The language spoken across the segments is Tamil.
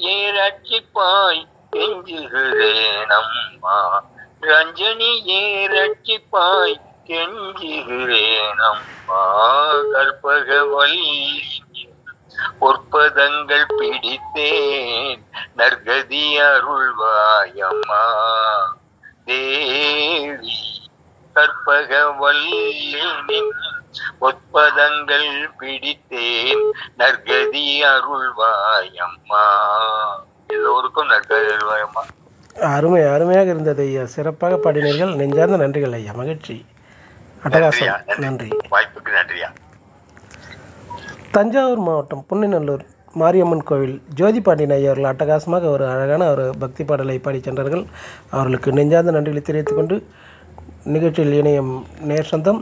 ரட்சிப்பாய் கெஞ்சுகிறேன் அம்மா, ரஞ்சனியே ரட்சிப்பாய் கெஞ்சுகிறேன் அம்மா. கற்பகவல்லி பொற்பதங்கள் பிடித்தேன், நற்கதி அருள்வாயம்மா தேவி. கற்பகவல்லின் பொற்பதங்கள் பிடித்தேன், நற்கதி அருள்வாயம்மா. எல்லோருக்கும் நற்கதி அருள்வாயம்மா. அருமையாக இருந்தது ஐயா, சிறப்பாக பாடினீர்கள். நெஞ்சார்ந்த நன்றிகள் ஐயா, மகிழ்ச்சி, அட்டகாசம். நன்றி, வாய்ப்புக்கு நன்றியா. தஞ்சாவூர் மாவட்டம் புன்னைநல்லூர் மாரியம்மன் கோவில் ஜோதி பாண்டியன் ஐயா அவர்கள் அட்டகாசமாக ஒரு அழகான ஒரு பக்தி பாடலை பாடி சென்றார்கள். அவர்களுக்கு நெஞ்சார்ந்த நன்றிகளை தெரிவித்துக் கொண்டு நிகழ்ச்சியில் இணையம் நேர் சொந்தம்.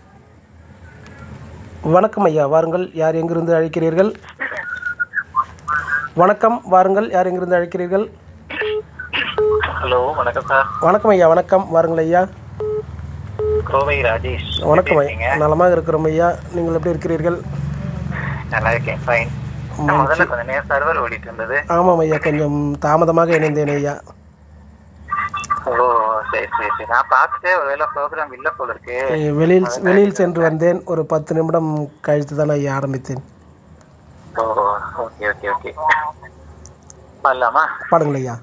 வணக்கம் ஐயா, வாருங்கள். யார் எங்கிருந்து அழைக்கிறீர்கள்? வணக்கம், வாருங்கள். யார் எங்கிருந்து அழைக்கிறீர்கள்? ஹலோ, வணக்கம் சார். வணக்கம் ஐயா, வணக்கம். வாருங்கள் ஐயா. கோவை ராஜேஷ். வணக்கம் ஐயா, நலமாக இருக்கிறோம் ஐயா. நீங்கள் எப்படி இருக்கிறீர்கள்? நல்லா இருக்கேன், ஃபைன். முதல்ல கொஞ்சம் நேரம் சர்வர் ஓடிட்டு இருந்தது. ஆமாம் ஐயா, கொஞ்சம் தாமதமாக இணைந்தேன் ஐயா. ஓ, சரி சரி சரி. நான் பார்த்துட்டு ஒருவேளை ப்ரோக்ராம் இல்லை போல இருக்கு. வெளியில் சென்று வந்தேன். ஒரு 10 நிமிடம் கழித்து தான் ஐயா ஆரம்பித்தேன். ஓ, ஓகே ஓகே ஓகே. பாடலாமா? பாடுங்கள் ஐயா.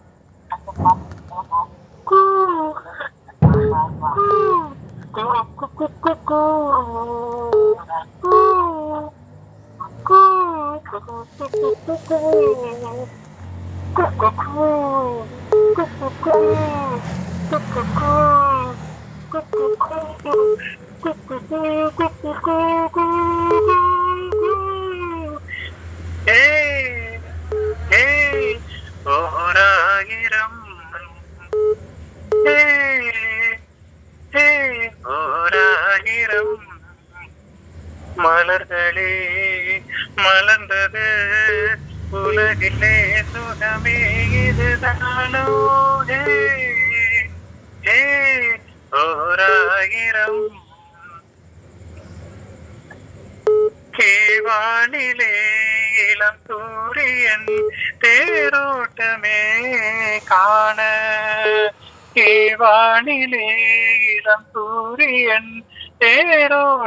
ஓராயிரம் ஓராயிரம் மலர்களே மலர்ந்தது உலகிலே, சுகமே இதுதானோ? ஓராயிரம் கீழ்வானிலே இளம் சூரியன் தேரோட்டமே காண, கீழ்வானிலே இளம் சூரியன் தேரோ